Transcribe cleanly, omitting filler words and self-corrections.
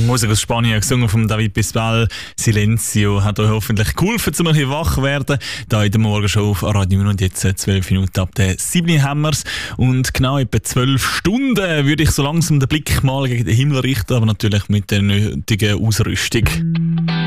Musik aus Spanien, gesungen von David Bisbal. Silencio hat euch hoffentlich geholfen, um ein bisschen wach zu werden. Da in der Morgenshow auf Radio 9 und jetzt 12 Minuten ab der 7 Hammers. Und genau etwa 12 Stunden würde ich so langsam den Blick mal gegen den Himmel richten, aber natürlich mit der nötigen Ausrüstung.